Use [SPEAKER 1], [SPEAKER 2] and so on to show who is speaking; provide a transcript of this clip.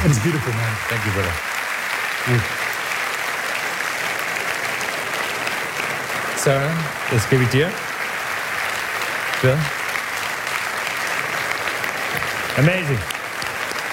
[SPEAKER 1] It's beautiful, man.
[SPEAKER 2] Thank you, brother. Sarah, das gebe ich dir. Phil. Amazing.